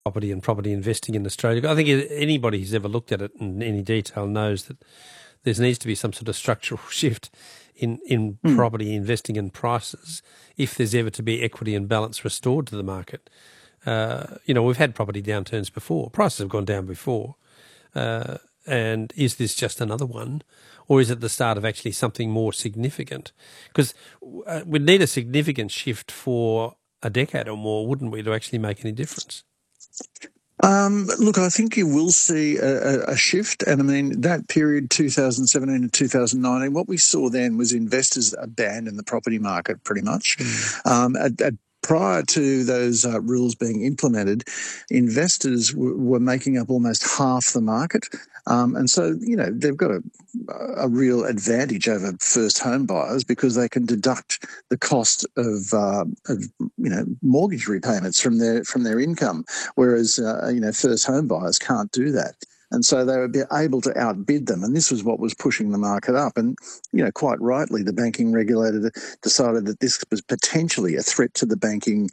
property and property investing in Australia. I think anybody who's ever looked at it in any detail knows that there needs to be some sort of structural shift in property investing and prices if there's ever to be equity and balance restored to the market. We've had property downturns before. Prices have gone down before. And is this just another one? Or is it the start of actually something more significant? Because we'd need a significant shift for a decade or more, wouldn't we, to actually make any difference? Look, I think you will see a shift. And I mean, that period, 2017 to 2019, what we saw then was investors abandon the property market pretty much. Prior to those rules being implemented, investors were making up almost half the market. And so, they've got a real advantage over first home buyers because they can deduct the cost of mortgage repayments from their income, whereas, first home buyers can't do that. And so they would be able to outbid them. And this was what was pushing the market up. And, quite rightly, the banking regulator decided that this was potentially a threat to the banking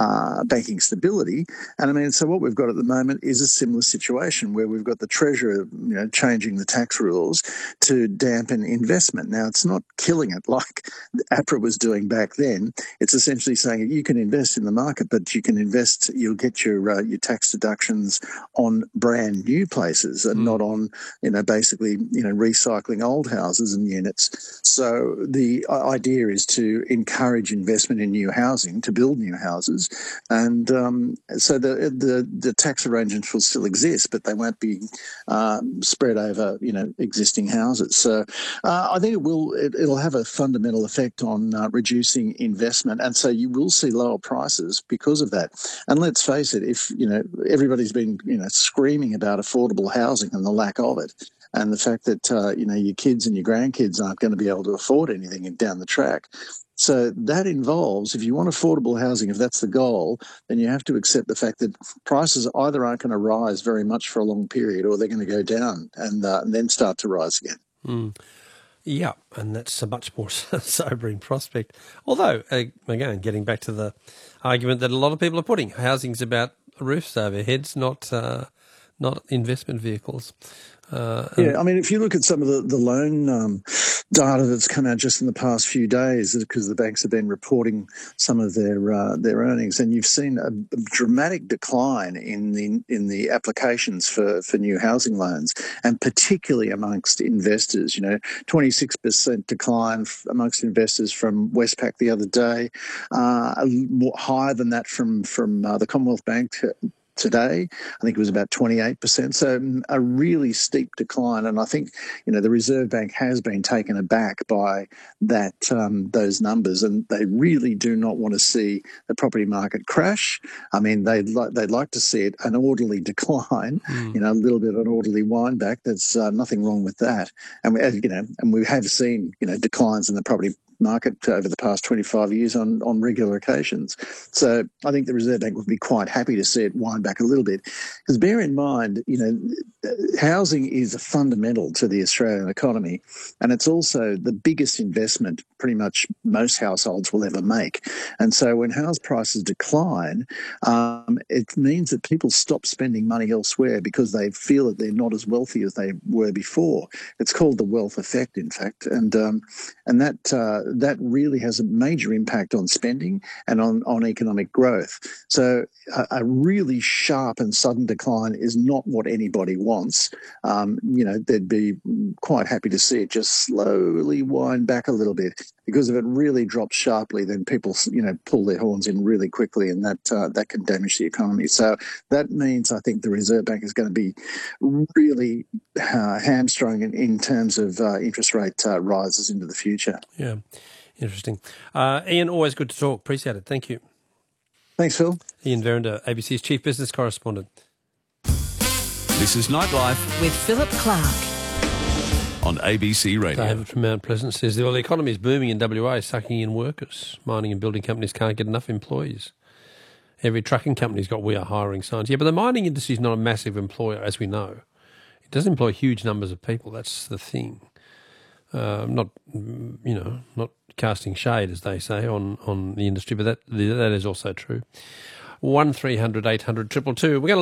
stability. And I mean, so what we've got at the moment is a similar situation where we've got the Treasurer, changing the tax rules to dampen investment. Now, it's not killing it like APRA was doing back then. It's essentially saying you can invest in the market, but you'll get your tax deductions on brand new places. And not on, basically, recycling old houses and units. So the idea is to encourage investment in new housing, to build new houses. And so the tax arrangements will still exist, but they won't be spread over, existing houses. So I think it'll have a fundamental effect on reducing investment. And so you will see lower prices because of that. And let's face it, if, everybody's been, screaming about affordable housing and the lack of it, and the fact that your kids and your grandkids aren't going to be able to afford anything down the track. So that involves, if you want affordable housing, if that's the goal, then you have to accept the fact that prices either aren't going to rise very much for a long period, or they're going to go down and then start to rise again. Yeah, and that's a much more sobering prospect. Although, again, getting back to the argument that a lot of people are putting, housing's about roofs over heads, not investment vehicles. I mean, if you look at some of the loan data that's come out just in the past few days, because the banks have been reporting some of their earnings, and you've seen a dramatic decline in the applications for new housing loans, and particularly amongst investors. 26% decline amongst investors from Westpac the other day, higher than that from the Commonwealth Bank today. I think it was about 28%. So a really steep decline. And I think, the Reserve Bank has been taken aback by that, those numbers, and they really do not want to see the property market crash. I mean, they'd like to see it an orderly decline, a little bit of an orderly wind back. There's nothing wrong with that. And we have seen, declines in the property market over the past 25 years on regular occasions. So I think the Reserve Bank would be quite happy to see it wind back a little bit. Because bear in mind, housing is a fundamental to the Australian economy, and it's also the biggest investment pretty much most households will ever make. And so when house prices decline, it means that people stop spending money elsewhere because they feel that they're not as wealthy as they were before. It's called the wealth effect, in fact, and that really has a major impact on spending and on economic growth. So a really sharp and sudden decline is not what anybody wants. They'd be quite happy to see it just slowly wind back a little bit, because if it really drops sharply, then people, pull their horns in really quickly, and that can damage the economy. So that means I think the Reserve Bank is going to be really hamstrung in terms of interest rate rises into the future. Yeah, interesting. Ian, always good to talk. Appreciate it. Thank you. Thanks, Phil. Ian Verinder, ABC's Chief Business Correspondent. This is Nightlife with Philip Clark on ABC Radio. David from Mount Pleasant says the economy is booming in WA, sucking in workers. Mining and building companies can't get enough employees. Every trucking company's got "we are hiring" signs. Yeah, but the mining industry is not a massive employer, as we know. It does employ huge numbers of people. That's the thing. Not casting shade, as they say, on the industry, but that is also true. 1300 800 222. We're going to